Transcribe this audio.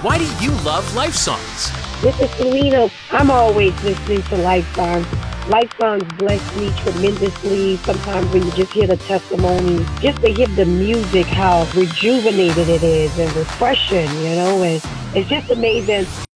Why do you love Life Songs? This is Serena. I'm always listening to Life Songs. Life Songs bless me tremendously. Sometimes when you just hear the testimonies, just to hear the music, how rejuvenated it is and refreshing, and it's just amazing.